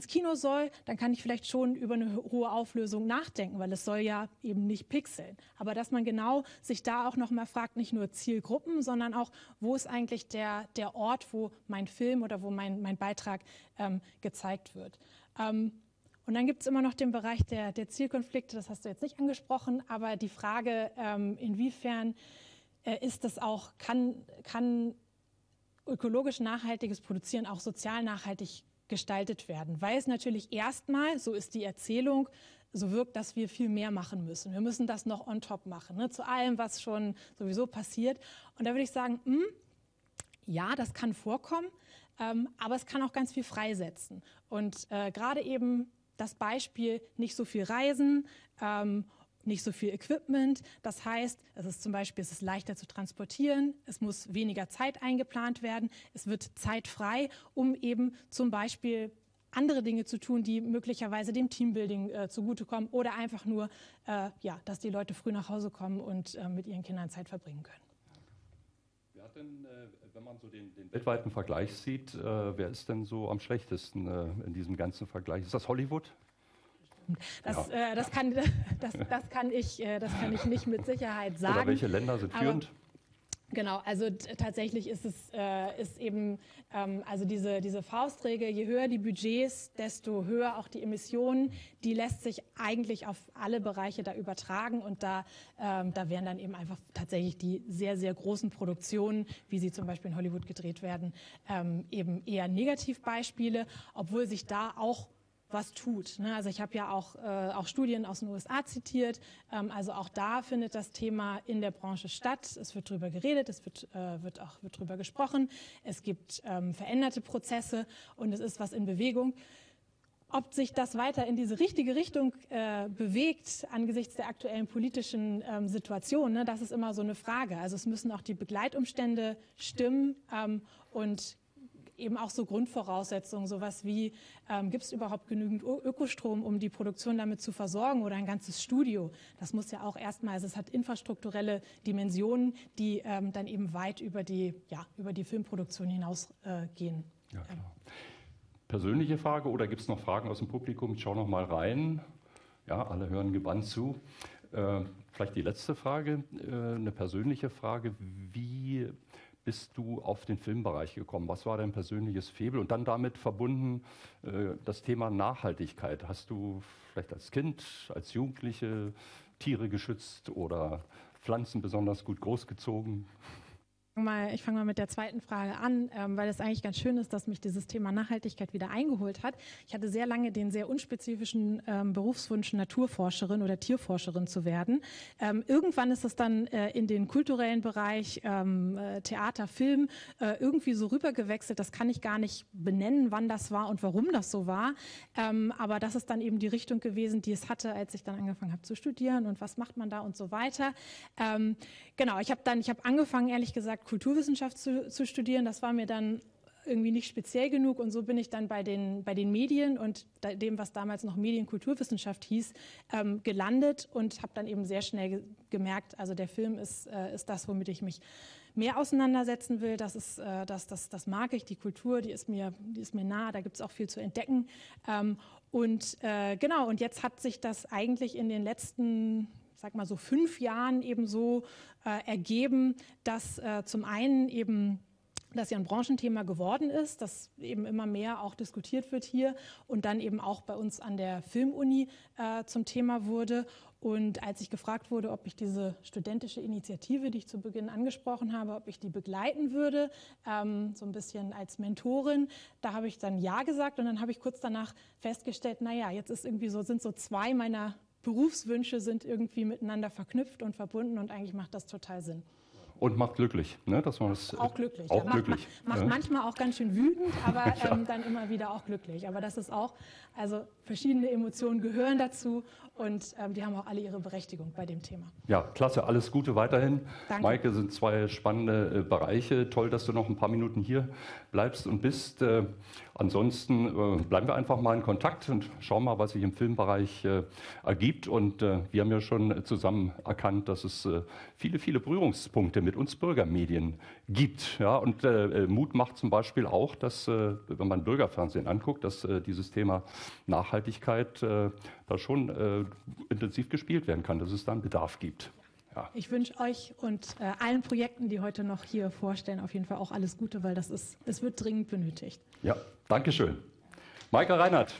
ins Kino soll, dann kann ich vielleicht schon über eine hohe Auflösung nachdenken, weil es soll ja eben nicht pixeln. Aber dass man genau sich da auch nochmal fragt, nicht nur Zielgruppen, sondern auch, wo ist eigentlich der Ort, wo mein Film oder wo mein Beitrag gezeigt wird. Und dann gibt es immer noch den Bereich der Zielkonflikte, das hast du jetzt nicht angesprochen, aber die Frage, inwiefern ist das auch, kann ökologisch nachhaltiges Produzieren auch sozial nachhaltig gestaltet werden, weil es natürlich erstmal, so ist die Erzählung, so wirkt, dass wir viel mehr machen müssen. Wir müssen das noch on top machen, ne, zu allem, was schon sowieso passiert. Und da würde ich sagen, ja, das kann vorkommen, aber es kann auch ganz viel freisetzen. Und gerade eben das Beispiel, nicht so viel Reisen, nicht so viel Equipment. Das heißt, es ist leichter zu transportieren, es muss weniger Zeit eingeplant werden, es wird Zeit frei, um eben zum Beispiel andere Dinge zu tun, die möglicherweise dem Teambuilding zugutekommen oder einfach nur, dass die Leute früh nach Hause kommen und mit ihren Kindern Zeit verbringen können. Wer hat denn, wenn man so den weltweiten Vergleich sieht, wer ist denn so am schlechtesten in diesem ganzen Vergleich? Ist das Hollywood? Das kann ich nicht mit Sicherheit sagen. Oder welche Länder sind führend? Genau, also tatsächlich ist eben diese Faustregel, je höher die Budgets, desto höher auch die Emissionen, die lässt sich eigentlich auf alle Bereiche da übertragen und da wären dann eben einfach tatsächlich die sehr, sehr großen Produktionen, wie sie zum Beispiel in Hollywood gedreht werden, eben eher Negativbeispiele, obwohl sich da auch was tut. Ne? Also ich habe ja auch Studien aus den USA zitiert. Also auch da findet das Thema in der Branche statt. Es wird drüber geredet, es wird drüber gesprochen. Es gibt veränderte Prozesse und es ist was in Bewegung. Ob sich das weiter in diese richtige Richtung bewegt angesichts der aktuellen politischen Situation, ne? Das ist immer so eine Frage. Also es müssen auch die Begleitumstände stimmen und eben auch so Grundvoraussetzungen, sowas wie, gibt es überhaupt genügend Ökostrom, um die Produktion damit zu versorgen oder ein ganzes Studio? Das muss ja auch erstmal, also es hat infrastrukturelle Dimensionen, die dann eben weit über die Filmproduktion hinausgehen. Ja, klar. Persönliche Frage oder gibt es noch Fragen aus dem Publikum? Ich schaue noch mal rein. Ja, alle hören gebannt zu. Vielleicht die letzte Frage, eine persönliche Frage. Wie bist du auf den Filmbereich gekommen? Was war dein persönliches Faible? Und dann damit verbunden das Thema Nachhaltigkeit. Hast du vielleicht als Kind, als Jugendliche Tiere geschützt oder Pflanzen besonders gut großgezogen? Ich fange mal mit der zweiten Frage an, weil es eigentlich ganz schön ist, dass mich dieses Thema Nachhaltigkeit wieder eingeholt hat. Ich hatte sehr lange den sehr unspezifischen Berufswunsch, Naturforscherin oder Tierforscherin zu werden. Irgendwann ist es dann in den kulturellen Bereich, Theater, Film, irgendwie so rübergewechselt. Das kann ich gar nicht benennen, wann das war und warum das so war. Aber das ist dann eben die Richtung gewesen, die es hatte, als ich dann angefangen habe zu studieren und was macht man da und so weiter. Genau, ich habe angefangen, ehrlich gesagt, Kulturwissenschaft zu studieren. Das war mir dann irgendwie nicht speziell genug und so bin ich dann bei den Medien und dem, was damals noch Medienkulturwissenschaft hieß, gelandet und habe dann eben sehr schnell gemerkt, also der Film ist das, womit ich mich mehr auseinandersetzen will. Das mag ich, die Kultur, die ist mir nah, da gibt es auch viel zu entdecken. Und jetzt hat sich das eigentlich in den letzten, sag mal so 5 Jahren eben so ergeben, dass zum einen eben das ja ein Branchenthema geworden ist, das eben immer mehr auch diskutiert wird hier und dann eben auch bei uns an der Filmuni zum Thema wurde. Und als ich gefragt wurde, ob ich diese studentische Initiative, die ich zu Beginn angesprochen habe, ob ich die begleiten würde, so ein bisschen als Mentorin, da habe ich dann ja gesagt und dann habe ich kurz danach festgestellt, naja, jetzt ist irgendwie so, sind so 2 meiner Berufswünsche sind irgendwie miteinander verknüpft und verbunden und eigentlich macht das total Sinn. Und macht glücklich, ne? Dass man das auch glücklich. Auch ja, glücklich. Macht manchmal auch ganz schön wütend, aber dann immer wieder auch glücklich. Aber das ist auch, also verschiedene Emotionen gehören dazu und die haben auch alle ihre Berechtigung bei dem Thema. Ja, klasse, alles Gute weiterhin. Danke. Maike, sind 2 spannende Bereiche. Toll, dass du noch ein paar Minuten hier bleibst und bist. Ansonsten bleiben wir einfach mal in Kontakt und schauen mal, was sich im Filmbereich ergibt. Und wir haben ja schon zusammen erkannt, dass es viele, viele Berührungspunkte mit uns Bürgermedien gibt. Ja? Und Mut macht zum Beispiel auch, dass, wenn man Bürgerfernsehen anguckt, dass dieses Thema Nachhaltigkeit da schon intensiv gespielt werden kann, dass es da einen Bedarf gibt. Ja. Ich wünsche euch und allen Projekten, die heute noch hier vorstellen, auf jeden Fall auch alles Gute, weil es wird dringend benötigt. Ja, danke schön. Maike Reinhardt.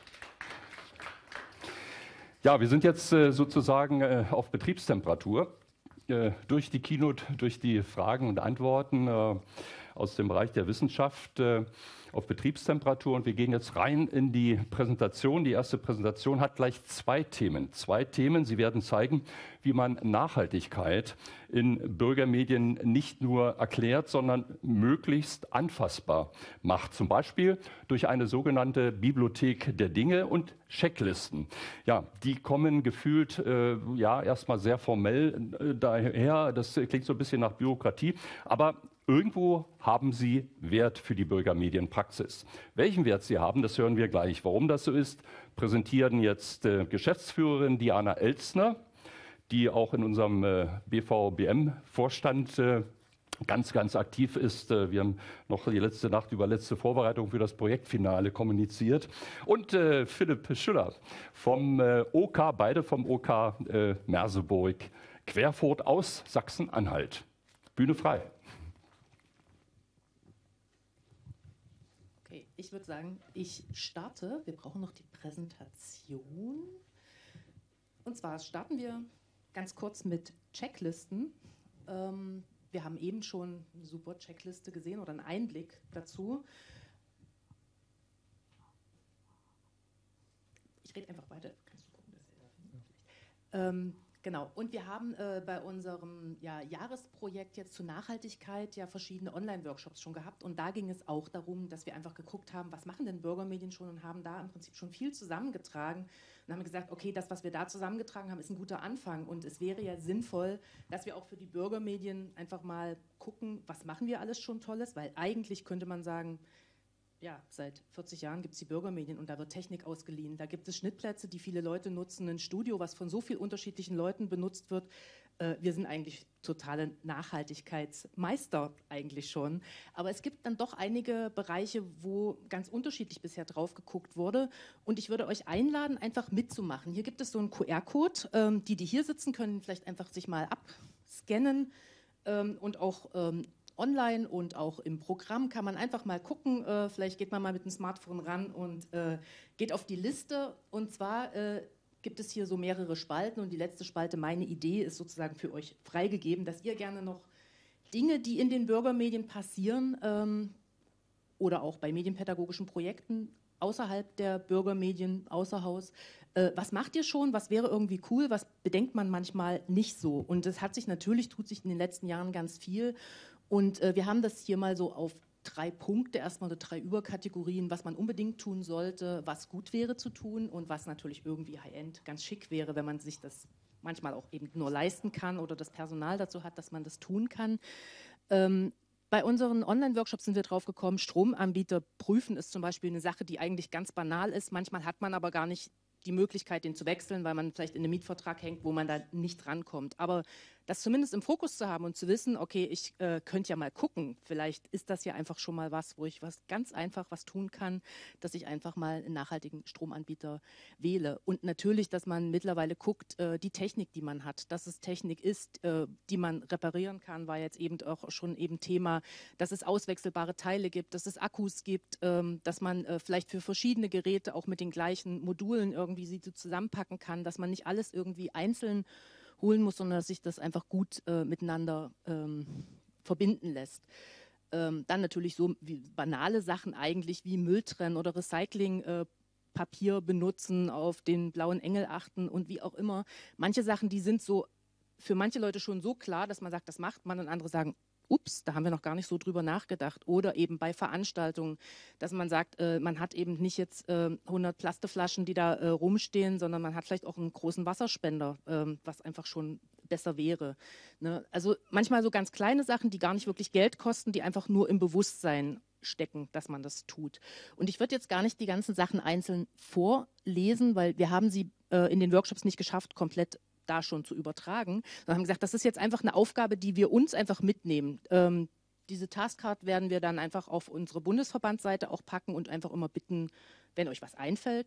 Ja, wir sind jetzt sozusagen auf Betriebstemperatur. Durch die Keynote, durch die Fragen und Antworten aus dem Bereich der Wissenschaft auf Betriebstemperatur. Und wir gehen jetzt rein in die Präsentation. Die erste Präsentation hat gleich zwei Themen. Sie werden zeigen, wie man Nachhaltigkeit in Bürgermedien nicht nur erklärt, sondern möglichst anfassbar macht. Zum Beispiel durch eine sogenannte Bibliothek der Dinge und Checklisten. Ja, die kommen gefühlt erstmal sehr formell daher. Das klingt so ein bisschen nach Bürokratie, aber irgendwo haben sie Wert für die Bürgermedienpraxis. Welchen Wert sie haben, das hören wir gleich. Warum das so ist, präsentieren jetzt Geschäftsführerin Diana Elstner, die auch in unserem BVBM-Vorstand ganz, ganz aktiv ist. Wir haben noch die letzte Nacht über letzte Vorbereitung für das Projektfinale kommuniziert. Und Philipp Schüller vom OK, beide vom OK Merseburg, Querfurt aus Sachsen-Anhalt. Bühne frei. Okay, ich würde sagen, ich starte. Wir brauchen noch die Präsentation. Und zwar starten wir ganz kurz mit Checklisten. Wir haben eben schon eine super Checkliste gesehen oder einen Einblick dazu. Ich rede einfach weiter. Kannst du gucken, dass er da findet? Genau, und wir haben bei unserem Jahresprojekt jetzt zur Nachhaltigkeit verschiedene Online-Workshops schon gehabt und da ging es auch darum, dass wir einfach geguckt haben, was machen denn Bürgermedien schon und haben da im Prinzip schon viel zusammengetragen und haben gesagt, okay, das, was wir da zusammengetragen haben, ist ein guter Anfang und es wäre ja sinnvoll, dass wir auch für die Bürgermedien einfach mal gucken, was machen wir alles schon Tolles, weil eigentlich könnte man sagen, ja, seit 40 Jahren gibt es die Bürgermedien und da wird Technik ausgeliehen. Da gibt es Schnittplätze, die viele Leute nutzen, ein Studio, was von so vielen unterschiedlichen Leuten benutzt wird. Wir sind eigentlich totale Nachhaltigkeitsmeister eigentlich schon. Aber es gibt dann doch einige Bereiche, wo ganz unterschiedlich bisher drauf geguckt wurde. Und ich würde euch einladen, einfach mitzumachen. Hier gibt es so einen QR-Code. Die hier sitzen, können vielleicht einfach sich mal abscannen und auch online und auch im Programm kann man einfach mal gucken, vielleicht geht man mal mit dem Smartphone ran und geht auf die Liste und zwar gibt es hier so mehrere Spalten und die letzte Spalte, meine Idee, ist sozusagen für euch freigegeben, dass ihr gerne noch Dinge, die in den Bürgermedien passieren oder auch bei medienpädagogischen Projekten außerhalb der Bürgermedien, außer Haus, was macht ihr schon, was wäre irgendwie cool, was bedenkt man manchmal nicht so und es tut sich in den letzten Jahren ganz viel. Und wir haben das hier mal so auf 3 Punkte, erstmal so 3 Überkategorien, was man unbedingt tun sollte, was gut wäre zu tun und was natürlich irgendwie High-End ganz schick wäre, wenn man sich das manchmal auch eben nur leisten kann oder das Personal dazu hat, dass man das tun kann. Bei unseren Online-Workshops sind wir drauf gekommen, Stromanbieter prüfen ist zum Beispiel eine Sache, die eigentlich ganz banal ist. Manchmal hat man aber gar nicht die Möglichkeit, den zu wechseln, weil man vielleicht in einem Mietvertrag hängt, wo man da nicht rankommt. Aber das zumindest im Fokus zu haben und zu wissen, okay, ich könnte ja mal gucken, vielleicht ist das ja einfach schon mal was, wo ich ganz einfach was tun kann, dass ich einfach mal einen nachhaltigen Stromanbieter wähle. Und natürlich, dass man mittlerweile guckt, die Technik, die man hat, dass es Technik ist, die man reparieren kann, war jetzt eben auch schon eben Thema, dass es auswechselbare Teile gibt, dass es Akkus gibt, dass man vielleicht für verschiedene Geräte auch mit den gleichen Modulen irgendwie sie so zusammenpacken kann, dass man nicht alles irgendwie einzeln holen muss, sondern dass sich das einfach gut miteinander verbinden lässt. Dann natürlich so wie banale Sachen eigentlich wie Müll trennen oder Recyclingpapier benutzen, auf den blauen Engel achten und wie auch immer. Manche Sachen, die sind so für manche Leute schon so klar, dass man sagt, das macht man und andere sagen, ups, da haben wir noch gar nicht so drüber nachgedacht. Oder eben bei Veranstaltungen, dass man sagt, man hat eben nicht jetzt 100 Plastikflaschen, die da rumstehen, sondern man hat vielleicht auch einen großen Wasserspender, was einfach schon besser wäre. Ne? Also manchmal so ganz kleine Sachen, die gar nicht wirklich Geld kosten, die einfach nur im Bewusstsein stecken, dass man das tut. Und ich würde jetzt gar nicht die ganzen Sachen einzeln vorlesen, weil wir haben sie in den Workshops nicht geschafft, komplett da schon zu übertragen, sondern haben gesagt, das ist jetzt einfach eine Aufgabe, die wir uns einfach mitnehmen. Diese Taskcard werden wir dann einfach auf unsere Bundesverbandsseite auch packen und einfach immer bitten, wenn euch was einfällt,